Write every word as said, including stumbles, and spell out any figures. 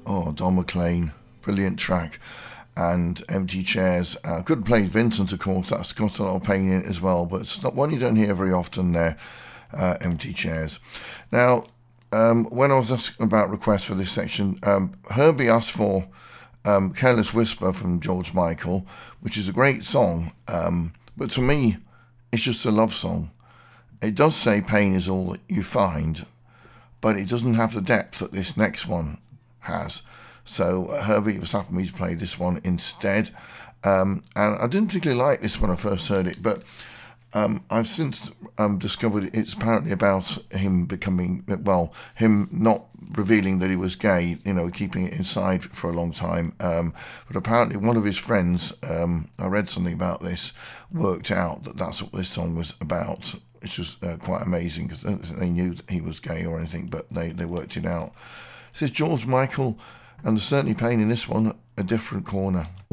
Oh, Don McLean, brilliant track. And Empty Chairs. Uh, could have played Vincent, of course. That's got a lot of pain in it as well, but it's not one you don't hear very often there. Uh, Empty Chairs. Now, um, when I was asking about requests for this section, um, Herbie asked for um, Careless Whisper from George Michael, which is a great song, um, but to me, it's just a love song. It does say pain is all that you find, but it doesn't have the depth that this next one has. So uh, Herbie was happy for me to play this one instead. Um, and I didn't particularly like this when I first heard it, but um, I've since um, discovered it's apparently about him becoming, well, him not revealing that he was gay, you know, keeping it inside for a long time. Um, but apparently one of his friends, um, I read something about this, worked out that that's what this song was about, which was uh, quite amazing because they knew that he was gay or anything, but they, they worked it out. It says George Michael, and there's certainly pain in this one, A Different Corner.